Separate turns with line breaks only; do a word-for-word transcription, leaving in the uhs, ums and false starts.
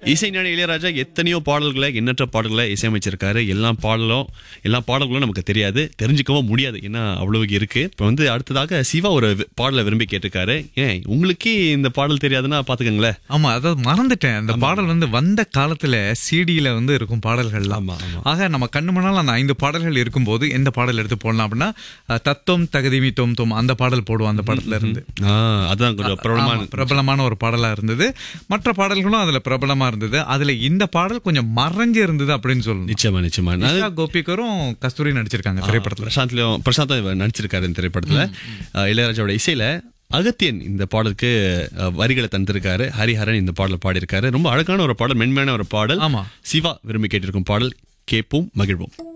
இசைஞானி இளையராஜா எத்தனையோ பாடல்களை எண்ணற்ற பாடல்களை இசையமைச்சிருக்காரு. எல்லா பாடலும் எல்லா பாடல்களும் நமக்கு தெரியாது, தெரிஞ்சுக்கவும் முடியாது, ஏன்னா அவ்வளவு இருக்கு. இப்போ வந்து அடுத்ததாக சிவா ஒரு பாடலை விரும்பி கேட்டிருக்காரு. ஏன் உங்களுக்கே இந்த பாடல் தெரியாதுன்னா பாத்துக்கங்களேன்.
ஆமா, அதாவது மறந்துட்டேன். அந்த பாடல் வந்து வந்த காலத்துல சிடியில வந்து இருக்கும் பாடல்கள். ஆக நம்ம கண்ணு முன்னால் அந்த ஐந்து பாடல்கள் இருக்கும்போது எந்த பாடல் எடுத்து போடலாம் அப்படின்னா தத்துவம் தகுதிமி தோம் தோம் அந்த பாடல் போடுவோம். அந்த படத்துல இருந்து
அதான் கொஞ்சம் பிரபலமான
பிரபலமான ஒரு பாடலா இருந்தது. மற்ற பாடல்களும் அதுல பிரபலமா இருந்தது. அதுல இந்த பாடல் கொஞ்சம் மறைஞ்சு இருந்தது அப்படின்னு சொல்லணும்.
நிச்சயமா நிச்சயமா
கோபிகரும் கஸ்தூரி நடிச்சிருக்காங்க திரைப்படத்துல.
பிரசாந்த்லயும் பிரசாந்த் நடிச்சிருக்காரு இந்த திரைப்படத்துல. இளையராஜாவோட இசையில அகத்தியன் இந்த பாடலுக்கு வரிகளை தந்திருக்காரு. ஹரிஹரன் இந்த பாடல் பாடியிருக்காரு. ரொம்ப அழகான ஒரு பாடல், மென்மையான ஒரு பாடல்.
ஆமா,
சிவா விரும்பி கேட்டிருக்கும் பாடல். கேட்போம், மகிழ்வோம்.